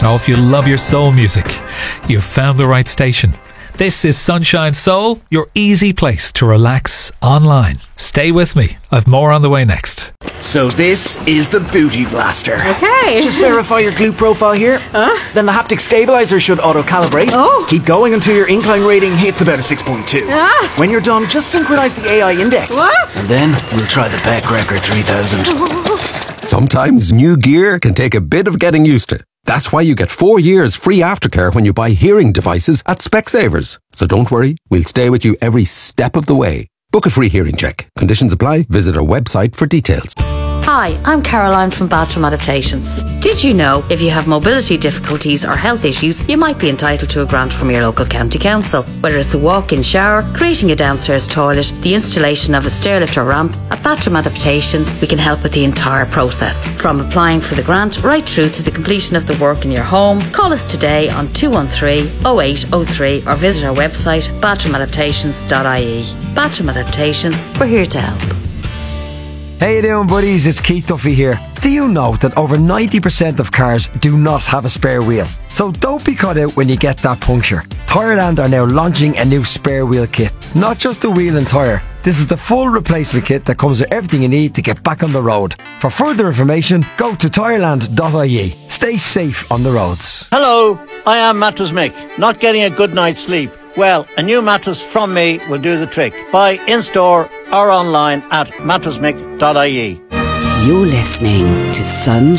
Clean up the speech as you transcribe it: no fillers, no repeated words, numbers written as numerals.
Oh, if you love your soul music, you've found the right station. This is Sunshine Soul, your easy place to relax online. Stay with me. I've more on the way next. So this is the Booty Blaster. Okay. Just verify your glute profile here. Then the haptic stabilizer should auto-calibrate. Oh. Keep going until your incline rating hits about a 6.2. When you're done, just synchronize the AI index. What? And then we'll try the Beck Record 3000. Sometimes new gear can take a bit of getting used to. That's why you get 4 years free aftercare when you buy hearing devices at Specsavers. So don't worry, we'll stay with you every step of the way. Book a free hearing check. Conditions apply. Visit our website for details. Hi, I'm Caroline from Bathroom Adaptations. Did you know if you have mobility difficulties or health issues, you might be entitled to a grant from your local county council? Whether it's a walk-in shower, creating a downstairs toilet, the installation of a stairlift or ramp, at Bathroom Adaptations we can help with the entire process. From applying for the grant right through to the completion of the work in your home. Call us today on 213 0803 or visit our website bathroomadaptations.ie. Bathroom Adaptations, we're here to help. How you doing, buddies? It's Keith Duffy here. Do you know that over 90% of cars do not have a spare wheel? So don't be caught out when you get that puncture. Tireland are now launching a new spare wheel kit. Not just a wheel and tyre. This is the full replacement kit that comes with everything you need to get back on the road. For further information, go to tireland.ie. Stay safe on the roads. Hello, I am Mattress Mick. Not getting a good night's sleep? Well, a new mattress from me will do the trick. Buy in-store or online at mattressmick.ie. You're listening to Sun